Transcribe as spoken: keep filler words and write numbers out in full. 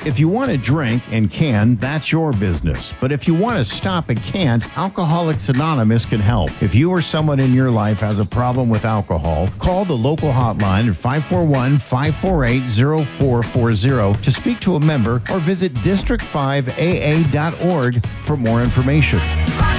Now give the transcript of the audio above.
If you want to drink and can, that's your business. But if you want to stop and can't, Alcoholics Anonymous can help. If you or someone in your life has a problem with alcohol, call the local hotline at five four one, five four eight, zero four four zero to speak to a member or visit district five A A dot org for more information.